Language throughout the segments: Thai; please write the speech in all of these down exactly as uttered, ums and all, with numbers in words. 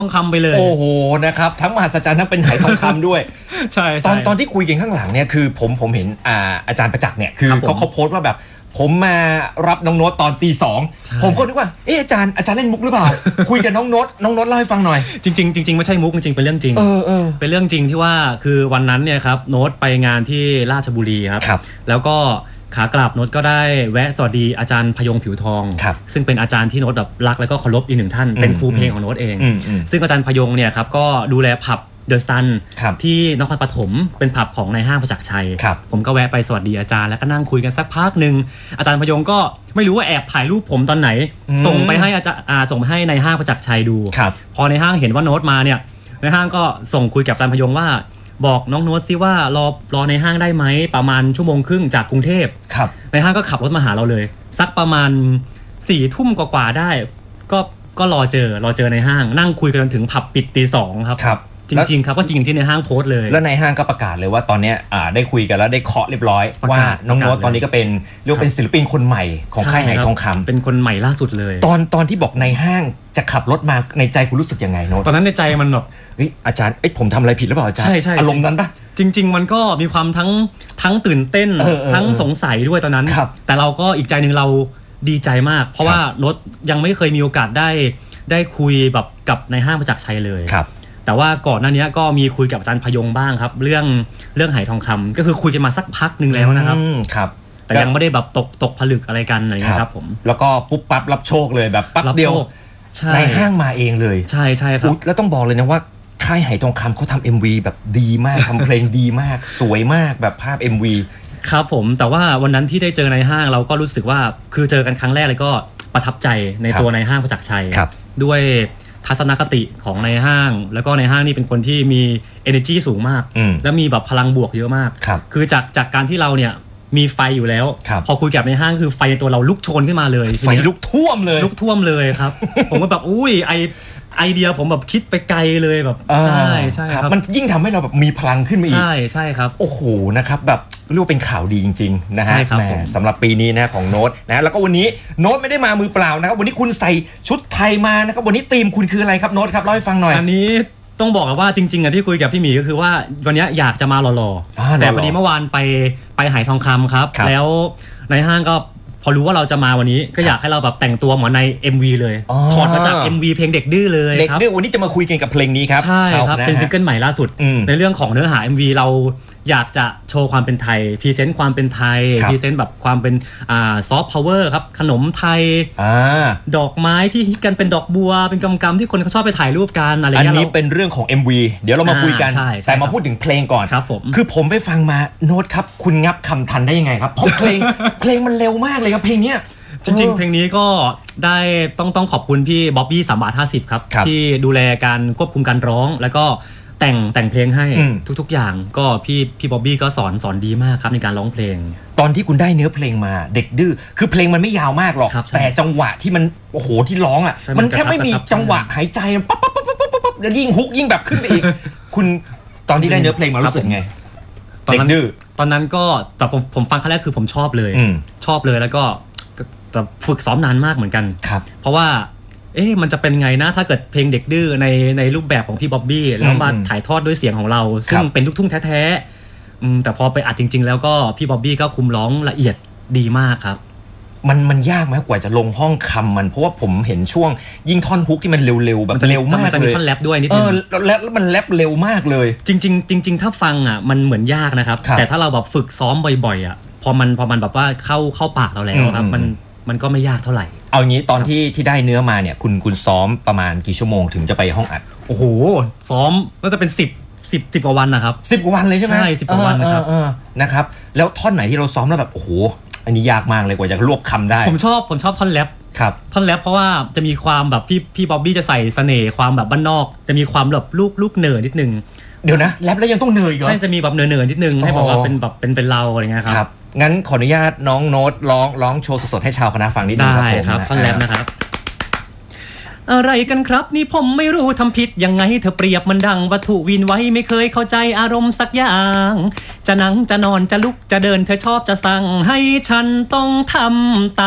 ทองคำไปเลยโอ้โหนะครับทั้งมหัศจรรย์ทั้งเป็นไหทองคำด้วยใช่ตอนตอนที่คุยกันข้างหลังเนี่ยคือผมผมเห็นอ่าอาจารย์ประจักษ์เนี่ยคือเขาเขาโพสต์ว่าแบบผมมารับน้องโน้ตตอนตีสองผมก็นึกว่าเอออาจารย์อาจารย์เล่นมุกหรือเปล่า คุยกับน้องโน้ตน้องโน้ตเล่าให้ฟังหน่อยจริงๆจริงๆไม่ใช่มุกจริงๆเป็นเรื่องจริงเออเออเป็นเรื่องจริงที่ว่าคือวันนั้นเนี่ยครับโน้ตไปงานที่ราชบุรีครับแล้วก็ขากลับโน้ตก็ได้แวะสวัสดีอาจารย์พยงผิวทองซึ่งเป็นอาจารย์ที่โน้ตแบบรักแล้วก็เคารพอีกหนึ่งท่านเป็นครูเพลงของโน้ตเองซึ่งอาจารย์พยงเนี่ยครับก็ดูแลผับเดอะซันที่นครปฐมเป็นผับของนายห้างประจักษ์ชัยผมก็แวะไปสวัสดีอาจารย์แล้วก็นั่งคุยกันสักพักหนึ่งอาจารย์พยงก็ไม่รู้ว่าแอบถ่ายรูปผมตอนไหนส่งไปให้อาจารย์ส่งไปให้นายห้างประจักษ์ชัยดูพอในห้างเห็นว่าโน้ตมาเนี่ยในห้างก็ส่งคุยกับอาจารย์พยงว่าบอกน้องโน้ตซิว่ารอรอในห้างได้ไหมประมาณชั่วโมงครึ่งจากกรุงเทพในห้างก็ขับรถมาหาเราเลยสักประมาณสี่ทุ่มกว่าๆได้ก็ก็รอเจอรอเจอในห้างนั่งคุยกันจนถึงผับปิดตีสองครับจริงๆครับก็จริงที่ในห้างโพสต์เลยแล้วในห้างก็ประกาศเลยว่าตอนนี้ได้คุยกันแล้วได้เคาะเรียบร้อยว่าน้องโน้ตตอนนี้ก็เป็นเรียกเป็นศิลปินคนใหม่ของค่ายไหทองคำเป็นคนใหม่ล่าสุดเลยตอนตอนที่บอกในห้างจะขับรถมาในใจคุณรู้สึกยังไงโน้ตตอนนั้นในใจมันแบบเฮ้ยอาจารย์เอ้ยผมทำอะไรผิดหรือเปล่าอาจารย์อารมณ์นั้นปะจริงๆมันก็มีความทั้งทั้งตื่นเต้นทั้งสงสัยด้วยตอนนั้นแต่เราก็อีกใจนึงเราดีใจมากเพราะว่าโน้ตยังไม่เคยมีโอกาสได้ได้คุยแบบกับในห้างประจักษ์ชัยเลยแต่ว่าก่อนหน้านี้ก็มีคุยกับอาจารย์พยงบ้างครับเรื่องเรื่องไหทองคำก็คือคุยกันมาสักพักนึงแล้วนะครับครับแต่ยังไม่ได้แบบตกตกผลึกอะไรกันอะไรเงี้ยครับผมแล้วก็ปุ๊บปั๊บรับโชคเลยแบบปั๊บเดียวในห้างมาเองเลยใช่ใช่ครับแล้วต้องบอกเลยนะว่าค่ายไหทองคำเขาทำ เอ็ม วี แบบดีมากทำเพลงดีมากสวยมากแบบภาพ เอ็ม วีครับผมแต่ว่าวันนั้นที่ได้เจอในห้างเราก็รู้สึกว่าคือเจอกันครั้งแรกเลยก็ประทับใจในตัวในห้างประจักษ์ชัยด้วยทัศนคติของในห้างแล้วก็ในห้างนี่เป็นคนที่มี energy สูงมากและมีแบบพลังบวกเยอะมากคือจากจากการที่เราเนี่ยมีไฟอยู่แล้วพอคุยกับในห้างคือไฟในตัวเราลุกโชนขึ้นมาเลยไฟลุกท่วมเลยลุกท่วมเลยครับผมก็แบบอุ้ยไอไอเดียผมแบบคิดไปไกลเลยแบบใช่ใช่ครับมันยิ่งทำให้เราแบบมีพลังขึ้นมาอีกใช่ใช่ครับโอ้โหนะครับแบบเรียกว่าเป็นข่าวดีจริงๆนะฮะสำหรับปีนี้นะของโน้ตนะแล้วก็วันนี้โน้ตไม่ได้มามือเปล่านะครับวันนี้คุณใส่ชุดไทยมานะครับวันนี้ธีมคุณคืออะไรครับโน้ตครับเล่าให้ฟังหน่อยอันนี้ต้องบอกว่าจริงๆอ่ะที่คุยกับพี่หมีก็คือว่าวันนี้อยากจะมาหล่อๆแต่พอดีเมื่อวานไปไปไหทองคำครับแล้วในห้างก็พอรู้ว่าเราจะมาวันนี้ก็อยากให้เราแบบแต่งตัวเหมือนใน เอ็ม วี เลยถอดมาจาก เอ็ม วี เพลงเด็กดื้อเลยเด็กดื้อวันนี้จะมาคุยกันกับเพลงนี้ครับใช่ครับเป็นซิงเกิลใหม่ล่าสุดในเรื่องของเนื้อหา เอ็ม วี เราอยากจะโชว์ความเป็นไทยพรีเซนต์ความเป็นไทยพรีเซนต์แบบความเป็นอ่าซอฟต์พาวเวอร์ครับขนมไทยดอกไม้ที่ฮิตกันเป็นดอกบัวเป็นกำกำที่คนเขาชอบไปถ่ายรูปกันอะไรอย่างเงี้ยอันนี้เป็นเรื่องของ เอ็ม วี เดี๋ยวเรามาคุยกันแต่มาพูดถึงเพลงก่อนครับผมคือผมไปฟังมาโน้ตครับคุณงับคำทันได้ยังไงครับเพราะเพลงเพลงมันเร็วมากเลยครับเพลงเนี้ยจริงๆเพลงนี้ก็ได้ต้องต้องขอบคุณพี่บ๊อบบี้สามบาทห้าสิบครับที่ดูแลการควบคุมการร้องแล้วก็แต่งแต่งเพลงให้ทุกๆอย่างก็พี่พี่บ๊อบบี้ก็สอนสอนดีมากครับในการร้องเพลงตอนที่คุณได้เนื้อเพลงมาเด็กดื้อคือเพลงมันไม่ยาวมากหรอกแต่จังหวะที่มันโอ้โหที่ร้องอ่ะมันแค่ไม่มีจังหวะหายใจปั๊บปั๊บปั๊บปั๊บปั๊บปั๊บแล้วยิ่งฮุกยิ่งแบบขึ้นไปอีกคุณตอนที่ได้เนื้อเพลงมารู้สึกไงตอนนั้นตอนนั้นก็แต่ผมผมฟังครั้งแรกคือผมชอบเลยชอบเลยแล้วก็แต่ฝึกซ้อมนานมากเหมือนกันเพราะว่าเอ๊ะมันจะเป็นไงนะถ้าเกิดเพลงเด็กดื้อในในรูปแบบของพี่บ๊อบบี้แล้วมาถ่ายทอดด้วยเสียงของเราซึ่งเป็นลูกทุ่งแท้ๆแต่พอไปอัดจริงๆแล้วก็พี่บ๊อบบี้ก็คุมร้องละเอียดดีมากครับมันมันยากไหมกว่าจะลงห้องคำมันเพราะว่าผมเห็นช่วงยิ่งท่อนฮุกที่มันเร็วๆแบบเร็วมากเลยจะมีท่อนแรปด้วยนิดนึงเออแล้วมันแรปเร็วมากเลยจริงๆจริงๆถ้าฟังอ่ะมันเหมือนยากนะครับแต่ถ้าเราแบบฝึกซ้อมบ่อยๆอ่ะพอมันพอมันแบบว่าเข้าเข้าปากเราแล้วครับมันมันก็ไม่ยากเท่าไหร่เอางี้ตอนที่ที่ได้เนื้อมาเนี่ยคุณคุณซ้อมประมาณกี่ชั่วโมงถึงจะไปห้องอัดโอ้โหซ้อมก็จะเป็นสิบ สิบ สิบกว่าวันนะครับสิบกว่าวันเลยใช่ไหมใช่สิบกว่าวันนะครับนะครับแล้วท่อนไหนที่เราซ้อมแล้วแบบโอ้โหอันนี้ยากมากเลยกว่าจะรวบคำได้ผมชอบผมชอบท่อนแรปครับท่อนแรปเพราะว่าจะมีความแบบพี่พี่บ๊อบบี้จะใส่เสน่ห์ความแบบบ้านนอกจะมีความแบบลูกลูกเนิร์ดนิดนึงเดี๋ยวนะแรปแล้วยังต้องเนิร์ดอีกเหรอใช่จะมีแบบเนิร์ดนิดนึงให้บอกว่าเป็นแบบเป็นเป็นเราอะไรเงี้ยครับงั้นขออนุญาตน้องโน้ตร้องร้องโชว์สดๆให้ชาวคณะฟังนิดนึงครับผมได้ครับท่อนแรปนะครับอะไรกันครับนี่ผมไม่รู้ทำผิดยังไงเธอเปรียบมันดังวัตถุวินไว้ไม่เคยเข้าใจอารมณ์สักอย่างจะนั่งจะนอนจะลุกจะเดินเธอชอบจะสั่งให้ฉันต้อง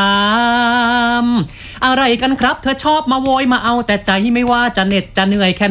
ทำตามอะไรกันครับเธอชอบมาโวยมาเอาแต่ใจไม่ว่าจะเหน็ดจะเหนื่อยแค่